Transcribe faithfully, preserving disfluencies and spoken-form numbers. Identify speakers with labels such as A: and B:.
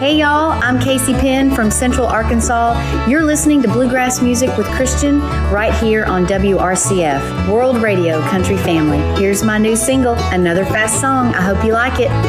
A: Hey y'all, I'm Casey Penn from Central Arkansas. You're listening to Bluegrass Music with Christian right here on W R C F, World Radio Country Family. Here's my new single, Another Fast Song. I hope you like it.